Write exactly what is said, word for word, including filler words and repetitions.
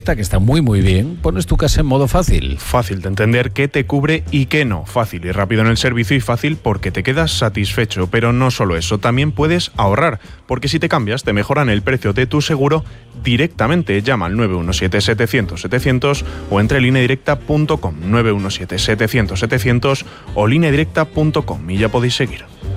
que está muy muy bien, pones tu casa en modo fácil. Fácil de entender qué te cubre y qué no. Fácil y rápido en el servicio y fácil porque te quedas satisfecho. Pero no solo eso, también puedes ahorrar, porque si te cambias te mejoran el precio de tu seguro directamente. Llama al nueve uno siete, setecientos, setecientos o entre lineadirecta punto com, nueve uno siete, setecientos, setecientos o lineadirecta punto com y ya podéis seguir.